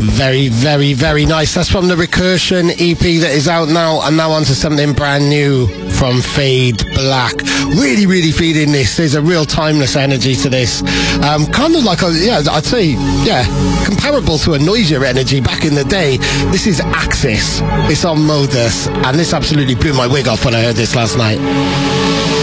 Very, very, very nice. That's from the Recursion EP that is out now, and now onto something brand new from Fade Black. Really, really feeling this. There's a real timeless energy to this. Kind of like, I'd say, comparable to a Noisia energy back in the day. This is Axis. It's on Modus, and this absolutely blew my wig off when I heard this last night.